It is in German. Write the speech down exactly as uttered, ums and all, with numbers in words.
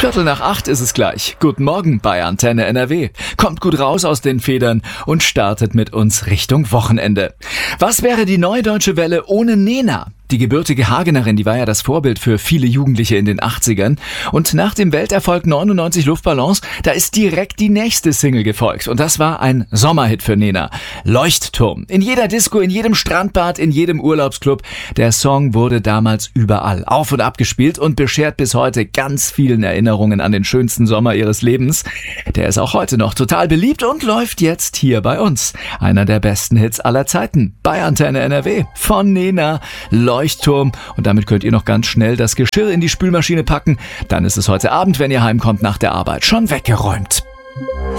Viertel nach acht ist es gleich. Guten Morgen bei Antenne N R W. Kommt gut raus aus den Federn und startet mit uns Richtung Wochenende. Was wäre die Neue Deutsche Welle ohne Nena? Die gebürtige Hagenerin, die war ja das Vorbild für viele Jugendliche in den achtzigern. Und nach dem Welterfolg neunundneunzig Luftballons, da ist direkt die nächste Single gefolgt. Und das war ein Sommerhit für Nena. Leuchtturm. In jeder Disco, in jedem Strandbad, in jedem Urlaubsclub. Der Song wurde damals überall auf und ab gespielt und beschert bis heute ganz vielen Erinnerungen an den schönsten Sommer ihres Lebens. Der ist auch heute noch total beliebt und läuft jetzt hier bei uns. Einer der besten Hits aller Zeiten. Bei Antenne N R W. Von Nena. Leuchtturm. Leuchtturm. Und damit könnt ihr noch ganz schnell das Geschirr in die Spülmaschine packen. Dann ist es heute Abend, wenn ihr heimkommt nach der Arbeit, schon weggeräumt.